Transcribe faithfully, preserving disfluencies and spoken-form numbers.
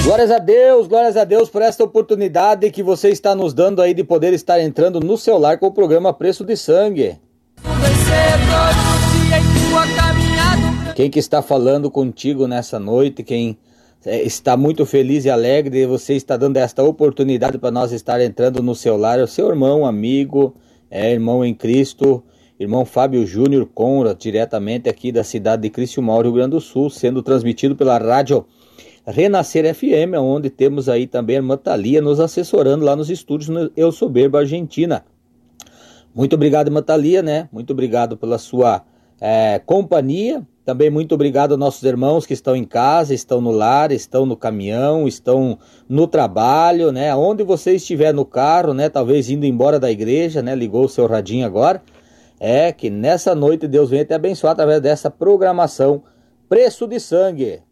Glórias a Deus, glórias a Deus por esta oportunidade que você está nos dando aí de poder estar entrando no seu lar com o programa Preço de Sangue. Quem que está falando contigo nessa noite, quem está muito feliz e alegre de você estar dando esta oportunidade para nós estar entrando no seu lar, é o seu irmão, amigo, é, irmão em Cristo, irmão Fábio Júnior Conrad, diretamente aqui da cidade de Criciúma, Rio Grande do Sul, sendo transmitido pela rádio Renascer F M, onde temos aí também a irmã Thalia nos assessorando lá nos estúdios no Eu Soberbo, Argentina. Muito obrigado, irmã Thalia, né? Muito obrigado pela sua é, companhia. Também muito obrigado aos nossos irmãos que estão em casa, estão no lar, estão no caminhão, estão no trabalho, né? Onde você estiver no carro, né? Talvez indo embora da igreja, né? Ligou o seu radinho agora. É que nessa noite Deus venha te abençoar através dessa programação Preço de Sangue.